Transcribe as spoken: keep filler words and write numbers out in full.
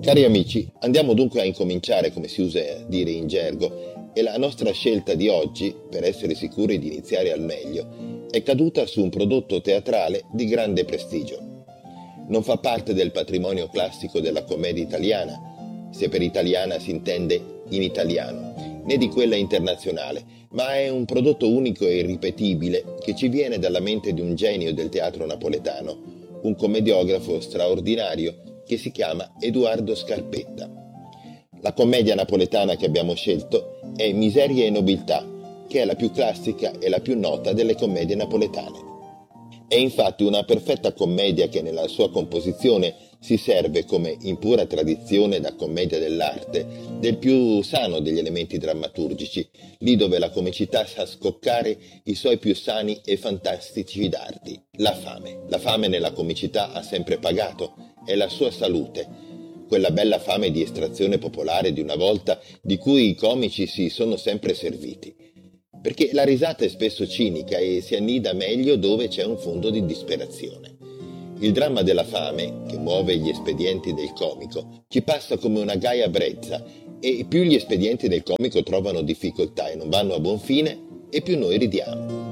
Cari amici, andiamo dunque a incominciare, come si usa a dire in gergo, e la nostra scelta di oggi, per essere sicuri di iniziare al meglio, è caduta su un prodotto teatrale di grande prestigio. Non fa parte del patrimonio classico della commedia italiana, se per italiana si intende in italiano, né di quella internazionale, ma è un prodotto unico e irripetibile che ci viene dalla mente di un genio del teatro napoletano, un commediografo straordinario che si chiama Edoardo Scarpetta. La commedia napoletana che abbiamo scelto è Miseria e nobiltà, che è la più classica e la più nota delle commedie napoletane. È infatti una perfetta commedia che nella sua composizione si serve, come in pura tradizione da commedia dell'arte, del più sano degli elementi drammaturgici, lì dove la comicità sa scoccare i suoi più sani e fantastici dardi, la fame. La fame nella comicità ha sempre pagato, è la sua salute, quella bella fame di estrazione popolare di una volta di cui i comici si sono sempre serviti. Perché la risata è spesso cinica e si annida meglio dove c'è un fondo di disperazione. Il dramma della fame, che muove gli espedienti del comico, ci passa come una gaia brezza e più gli espedienti del comico trovano difficoltà e non vanno a buon fine, e più noi ridiamo.